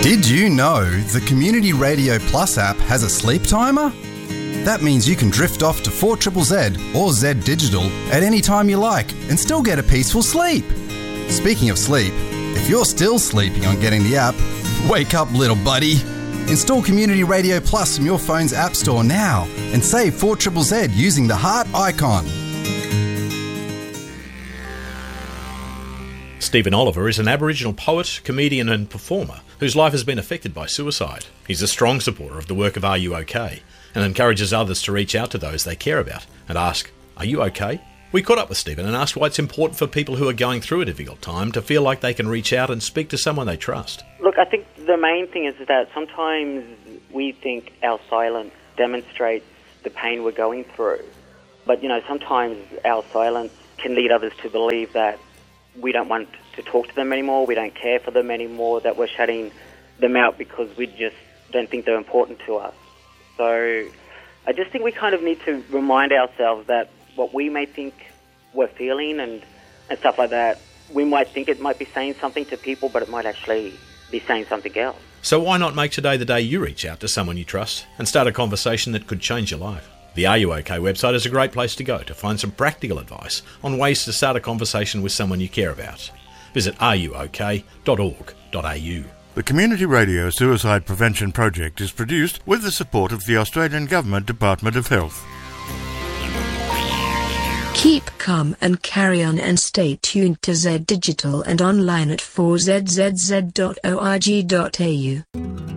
Did you know the Community Radio Plus app has a sleep timer? That means you can drift off to 4ZZZ or Z Digital at any time you like and still get a peaceful sleep. Speaking of sleep, if you're still sleeping on getting the app, wake up, little buddy. Install Community Radio Plus from your phone's app store now and save 4ZZZ using the heart icon. Stephen Oliver is an Aboriginal poet, comedian and performer whose life has been affected by suicide. He's a strong supporter of the work of Are You OK? And encourages others to reach out to those they care about and ask, are you okay? We caught up with Stephen and asked why it's important for people who are going through a difficult time to feel like they can reach out and speak to someone they trust. Look, I think the main thing is that sometimes we think our silence demonstrates the pain we're going through. But, sometimes our silence can lead others to believe that we don't want to talk to them anymore, we don't care for them anymore, that we're shutting them out because we just don't think they're important to us. So I just think we kind of need to remind ourselves that what we may think we're feeling and stuff like that, we might think it might be saying something to people, but it might actually be saying something else. So why not make today the day you reach out to someone you trust and start a conversation that could change your life? The Are You OK website is a great place to go to find some practical advice on ways to start a conversation with someone you care about. Visit areyouok.org.au. The Community Radio Suicide Prevention Project is produced with the support of the Australian Government Department of Health. Keep calm and carry on, and stay tuned to Z Digital and online at 4ZZZ.org.au.